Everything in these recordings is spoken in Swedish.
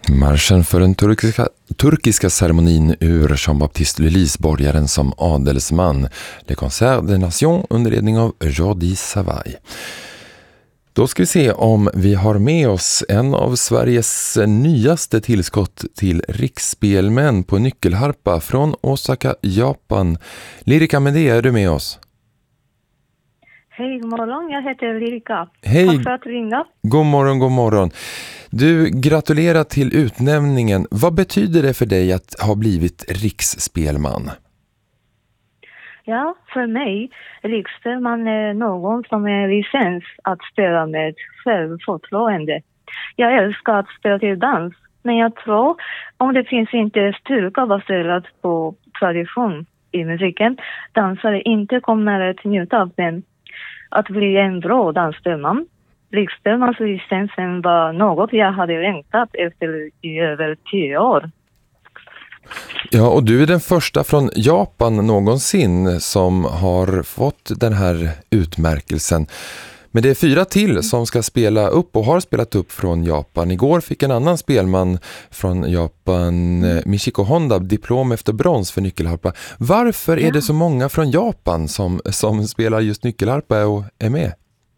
Marschen för den turkiska ceremonin ur Jean-Baptiste Lully's Borgaren som adelsman. Le Concert des Nations under ledning av Jordi Savall. Då ska vi se om vi har med oss en av Sveriges nyaste tillskott till riksspelmän på nyckelharpa från Osaka, Japan. Lirika Medé, är du med oss? Hej, god morgon. Jag heter Lirika. Hej. Tack för att ringa. God morgon, god morgon. Du, gratulerar till utnämningen. Vad betyder det för dig att ha blivit riksspelman? Ja, för mig, riksspelman är någon som är licens att spela med självförtroende. Jag älskar att spela till dans, men jag tror om det finns inte styrka baserat på tradition i musiken, dansare inte kommer att njuta av den. Att bli en bra dansspelman. Riksspelmanslicensen var något jag hade längtat efter i över 10 år. Ja, och du är den första från Japan någonsin som har fått den här utmärkelsen. Men det är 4 till som ska spela upp och har spelat upp från Japan. Igår fick en annan spelman från Japan, Michiko Honda, diplom efter brons för nyckelharpa. Varför är det så många från Japan som spelar just nyckelharpa och är med?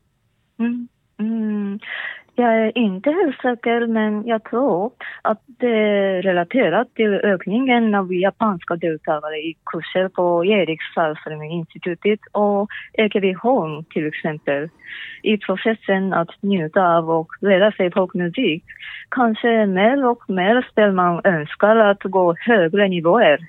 Jag är inte helt säker, men jag tror att det är relaterat till ökningen av japanska deltagare i kurser på Erikssalsfrämjningsinstitutet och Ekebyholm till exempel. I processen att njuta av och lära sig folkmusik kanske mer och mer spelman önskar att gå högre nivåer.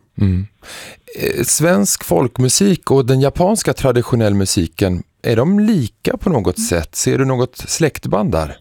Svensk folkmusik och den japanska traditionell musiken, är de lika på något sätt? Ser du något släktband där?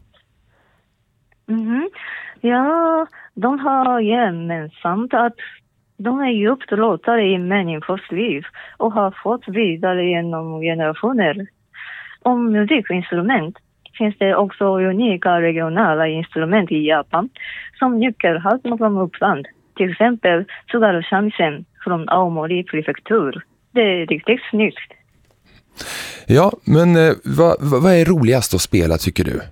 Ja, de har gemensamt att de är djupt rotade i människors liv och har fått vidare genom generationer. Om musikinstrument finns det också unika regionala instrument i Japan som nyckelharpan från Uppland. Till exempel Tsugaru Shamisen från Aomori prefektur. Det är riktigt snyggt. Ja, men vad är roligast att spela tycker du?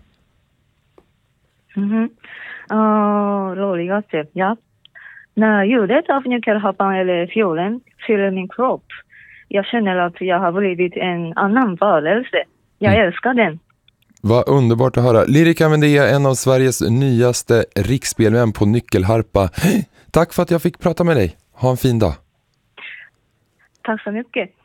Roligaste, ja. När ljudet av nyckelharpan eller fiolen fyller min kropp. Jag känner att jag har blivit en annan varelse. Jag älskar den. Vad underbart att höra. Lirika Medé, en av Sveriges nyaste riksspelmän på nyckelharpa. Tack för att jag fick prata med dig. Ha en fin dag. Tack så mycket.